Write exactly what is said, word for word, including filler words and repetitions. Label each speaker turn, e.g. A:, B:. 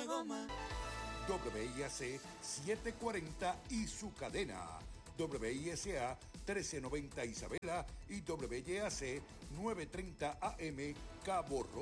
A: la goma.
B: W I A C setecientos cuarenta y su cadena. W I S A trece noventa Isabela y W Y A C novecientos treinta A M Cabo Rojo.